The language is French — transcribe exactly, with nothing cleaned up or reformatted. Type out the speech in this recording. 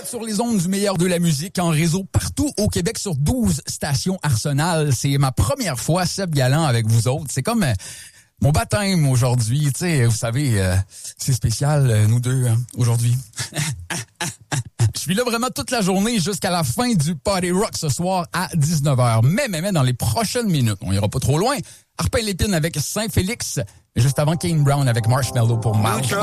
sur les ondes du meilleur de la musique en réseau partout au Québec sur douze stations Arsenal. C'est ma première fois, Seb Galland, avec vous autres. C'est comme euh, mon baptême aujourd'hui. Tu sais, vous savez, euh, c'est spécial, euh, nous deux, hein, aujourd'hui. Je suis là vraiment toute la journée jusqu'à la fin du Party Rock ce soir à dix-neuf heures. Mais, mais, mais, dans les prochaines minutes, on ira pas trop loin. Arpin Lépine avec Saint-Félix, juste avant Kane Brown avec Marshmello pour Mal.